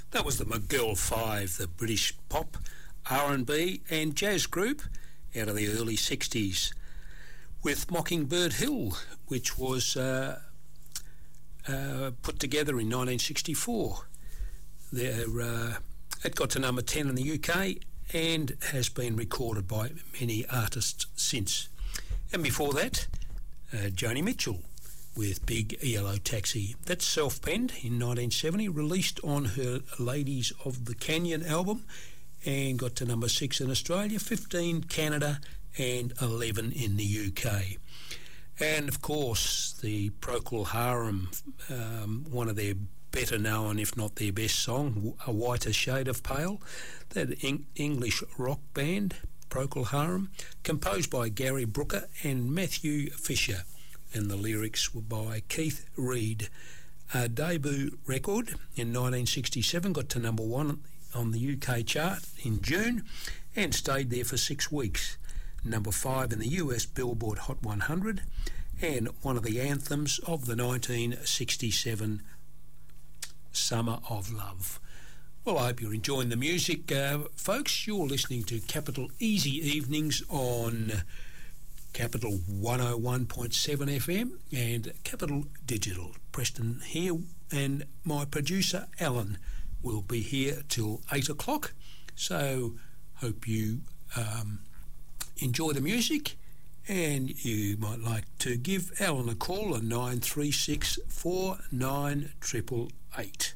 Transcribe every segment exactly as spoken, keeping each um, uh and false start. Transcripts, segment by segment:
That was the McGill Five, the British pop, R and B and jazz group out of the early sixties, with Mockingbird Hill, which was uh, uh, put together in nineteen sixty-four. They're, uh, it got to number ten in the U K and has been recorded by many artists since. And before that, uh, Joni Mitchell with Big Yellow Taxi. That's self-penned in nineteen seventy, released on her Ladies of the Canyon album, and got to number six in Australia, fifteen Canada, and eleven in the U K. And of course, the Procol Harum, um, one of their better known, if not their best song, A Whiter Shade of Pale, that Eng- English rock band, Procol Harum, composed by Gary Brooker and Matthew Fisher, and the lyrics were by Keith Reid. A debut record in nineteen sixty-seven, got to number one on the U K chart in June and stayed there for six weeks. Number five in the U S Billboard Hot one hundred, and one of the anthems of the nineteen sixty-seven Summer of Love. Well, I hope you're enjoying the music, uh, folks. You're listening to Capital Easy Evenings on Capital one oh one point seven F M and Capital Digital. Preston here, and my producer Alan will be here till eight o'clock. So hope you um, enjoy the music, and you might like to give Alan a call on nine three six, four nine eight eight eight.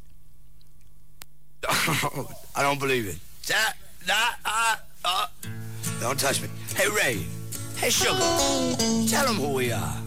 Oh, I don't believe it. That, that, uh, uh. Don't touch me. Hey, Ray. Hey, Sugar. Tell them who we are.